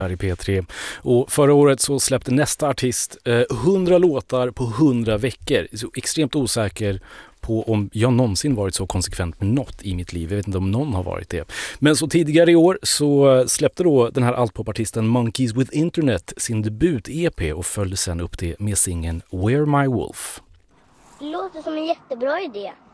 här i P3. Och förra året så släppte nästa artist 100 låtar på 100 veckor. Så extremt osäker på om jag någonsin varit så konsekvent med något i mitt liv. Jag vet inte om någon har varit det. Men så tidigare i år så släppte då den här altpopartisten Monkeys with Internet sin debut-EP och följde sen upp det med singeln We're My Wolf. Det låter som en jättebra idé.